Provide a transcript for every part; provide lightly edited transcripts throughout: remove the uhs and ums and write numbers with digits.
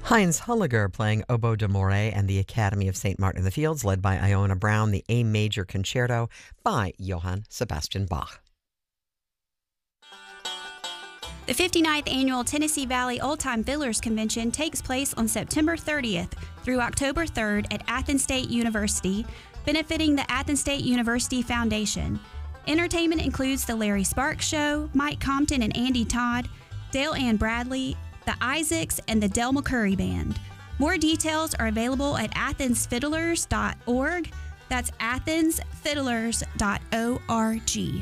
Heinz Hulliger playing Oboe d'Amore and the Academy of St. Martin in the Fields, led by Iona Brown, the A Major Concerto by Johann Sebastian Bach. The 59th Annual Tennessee Valley Old Time Fiddlers Convention takes place on September 30th through October 3rd at Athens State University, benefiting the Athens State University Foundation. Entertainment includes the Larry Sparks Show, Mike Compton and Andy Todd, Dale Ann Bradley, the Isaacs, and the Del McCurry Band. More details are available at athensfiddlers.org. That's athensfiddlers.org.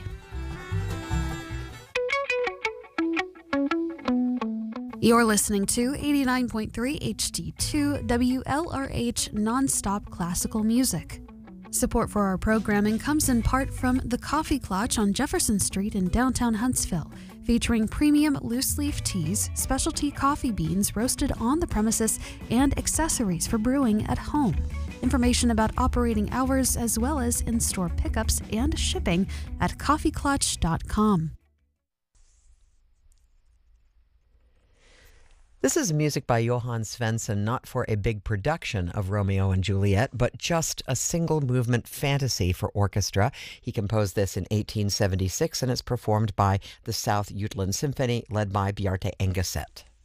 You're listening to 89.3 HD2 WLRH Nonstop Classical Music. Support for our programming comes in part from The Coffee Clutch on Jefferson Street in downtown Huntsville, featuring premium loose-leaf teas, specialty coffee beans roasted on the premises, and accessories for brewing at home. Information about operating hours as well as in-store pickups and shipping at coffeeclutch.com. This is music by Johann Svensson, not for a big production of Romeo and Juliet, but just a single movement fantasy for orchestra. He composed this in 1876, and it's performed by the South Jutland Symphony, led by Bjarte Engeset.